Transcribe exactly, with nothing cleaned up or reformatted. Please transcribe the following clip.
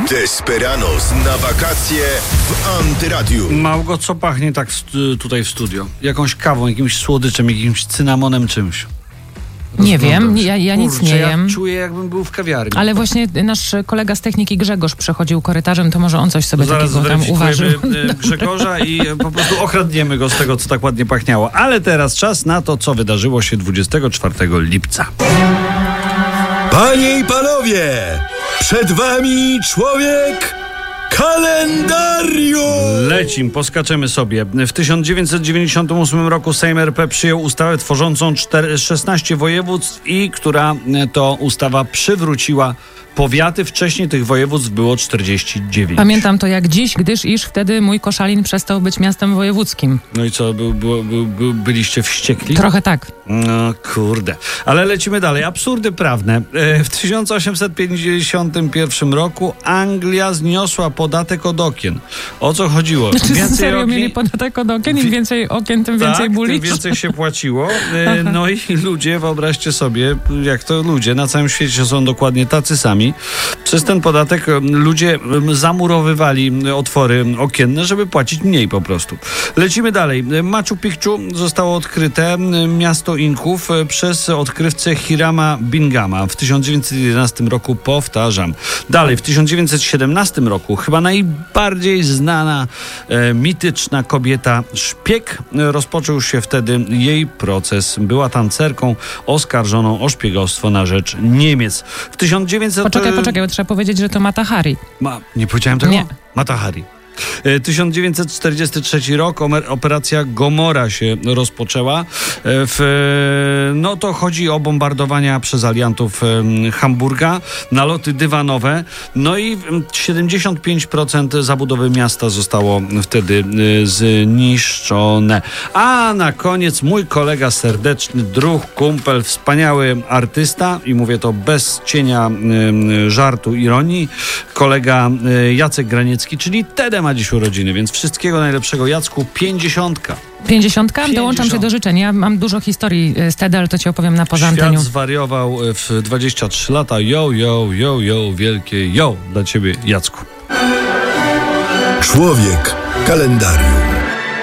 Desperados na wakacje w Antyradiu. Małgo, co pachnie tak w, tutaj w studio? Jakąś kawą, jakimś słodyczem, jakimś cynamonem, czymś? Nie wiem, ja, ja nic Kurczę, nie ja jem. czuję, jakbym był w kawiarni. Ale właśnie nasz kolega z techniki Grzegorz przechodził korytarzem, to może on coś sobie Zaraz takiego tam uważył. e, Grzegorza i e, po prostu okradniemy go z tego, co tak ładnie pachniało. Ale teraz czas na to, co wydarzyło się dwudziestego czwartego lipca. Panie i panowie, przed wami człowiek kalendarium. Lecim, poskaczemy sobie. W tysiąc dziewięćset dziewięćdziesiątym ósmym roku Sejm R P przyjął ustawę tworzącą szesnaście województw i która to ustawa przywróciła powiaty. Wcześniej tych województw było czterdzieści dziewięć. Pamiętam to jak dziś, gdyż iż wtedy mój Koszalin przestał być miastem wojewódzkim. No i co, był, był, był, był, byliście wściekli? Trochę tak. No kurde. Ale lecimy dalej. Absurdy prawne. W tysiąc osiemset pięćdziesiątym pierwszym roku Anglia zniosła podatek od okien. O co chodziło? Czy Więcej serio okien... mieli podatek od okien? Im więcej okien, tym więcej tak, buli? tym więcej się płaciło. No i ludzie, wyobraźcie sobie, jak to ludzie na całym świecie są dokładnie tacy sami. Przez ten podatek ludzie zamurowywali otwory okienne, żeby płacić mniej po prostu. Lecimy dalej. Machu Picchu zostało odkryte, miasto Inków, przez odkrywcę Hirama Bingama w tysiąc dziewięćset jedenastym roku, powtarzam. Dalej, w tysiąc dziewięćset siedemnastym roku chyba najbardziej znana, e, mityczna kobieta szpieg. Rozpoczął się wtedy jej proces. Była tancerką oskarżoną o szpiegostwo na rzecz Niemiec. W tysiąc dziewięćset... Poczekaj, poczekaj, bo trzeba powiedzieć, że to Mata Hari. Ma... Nie powiedziałem tego? Nie. Mata Hari. tysiąc dziewięćset czterdziesty trzeci rok, operacja Gomora się rozpoczęła. W, no to chodzi o bombardowania przez aliantów Hamburga, naloty dywanowe, no i siedemdziesiąt pięć procent zabudowy miasta zostało wtedy zniszczone. A na koniec mój kolega serdeczny, druh, kumpel, wspaniały artysta i mówię to bez cienia żartu, ironii, kolega Jacek Graniecki, czyli Tede ma dziś urodziny, więc wszystkiego najlepszego, Jacku. Pięćdziesiątka. Pięćdziesiątka? Dołączam się do życzeń. Ja mam dużo historii z Tede, ale to ci opowiem na poza antenią. Świat zwariował w dwadzieścia trzy lata. Yo, yo, yo, yo, wielkie yo dla ciebie, Jacku. Człowiek kalendarium.